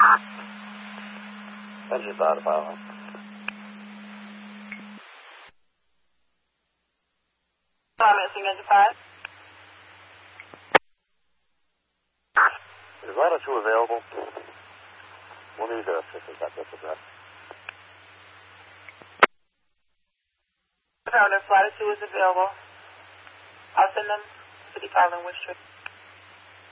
Engine bar power. Commencing engine 5. Is Ladder 2 available? We'll need assistance at this address. Affirmative, Ladder 2 is available. I'll send them to the following Wish Street.